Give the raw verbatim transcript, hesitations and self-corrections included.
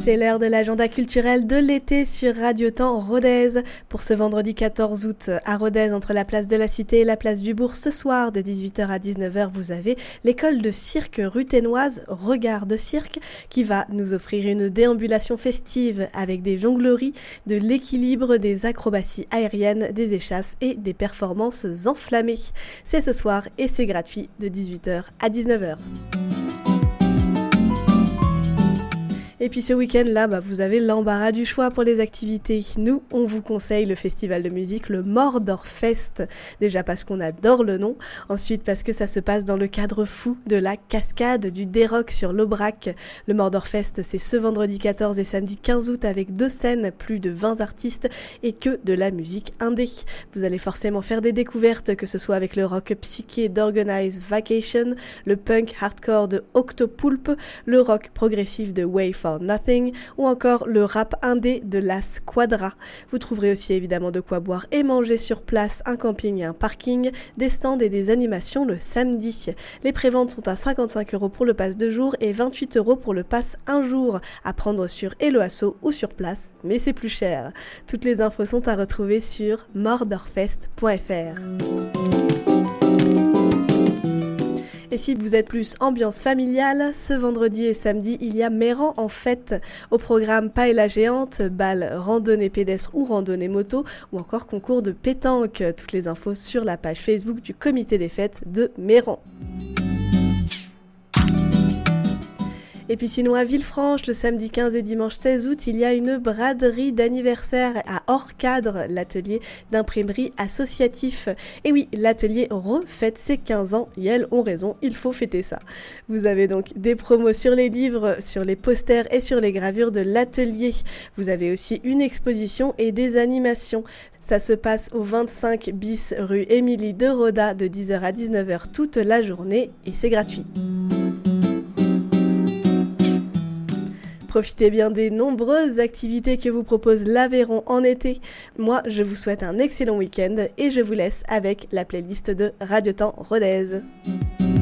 C'est l'heure de l'agenda culturel de l'été sur Radio Temps Rodez. Pour ce vendredi quatorze août à Rodez, entre la place de la Cité et la place du Bourg, ce soir de dix-huit heures à dix-neuf heures, vous avez l'école de cirque ruthénoise Regard de Cirque qui va nous offrir une déambulation festive avec des jongleries, de l'équilibre, des acrobaties aériennes, des échasses et des performances enflammées. C'est ce soir et c'est gratuit de dix-huit heures à dix-neuf heures. Et puis ce week-end-là, bah, vous avez l'embarras du choix pour les activités. Nous, on vous conseille le festival de musique, le Mordor Fest. Déjà parce qu'on adore le nom. Ensuite parce que ça se passe dans le cadre fou de la cascade du Déroc sur l'Aubrac. Le Mordor Fest, c'est ce vendredi quatorze et samedi quinze août avec deux scènes, plus de vingt artistes et que de la musique indé. Vous allez forcément faire des découvertes, que ce soit avec le rock psyché d'Organized Vacation, le punk hardcore de Octopulp, le rock progressif de Way for Nothing ou encore le rap indé de Las Quadra. Vous trouverez aussi évidemment de quoi boire et manger sur place, un camping et un parking, des stands et des animations le samedi. Les préventes sont à cinquante-cinq euros pour le pass deux jours et vingt-huit euros pour le pass un jour, à prendre sur Helloasso ou sur place, mais c'est plus cher. Toutes les infos sont à retrouver sur mordorfest point f r. Et si vous êtes plus ambiance familiale, ce vendredi et samedi, il y a Méran en fête. Au programme Paella géante, bal, randonnée pédestre ou randonnée moto, ou encore concours de pétanque. Toutes les infos sur la page Facebook du comité des fêtes de Méran. Et puis sinon à Villefranche, le samedi quinze et dimanche seize août, il y a une braderie d'anniversaire à Hors-Cadre, l'atelier d'imprimerie associatif. Et oui, l'atelier refête ses quinze ans, et elles ont raison, il faut fêter ça. Vous avez donc des promos sur les livres, sur les posters et sur les gravures de l'atelier. Vous avez aussi une exposition et des animations. Ça se passe au vingt-cinq bis rue Émilie de Roda de dix heures à dix-neuf heures toute la journée et c'est gratuit. Profitez bien des nombreuses activités que vous propose l'Aveyron en été. Moi, je vous souhaite un excellent week-end et je vous laisse avec la playlist de Radio Temps Rodez.